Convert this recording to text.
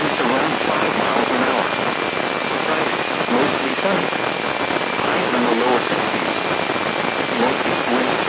winds around 5 miles an hour. Friday, mostly sunny.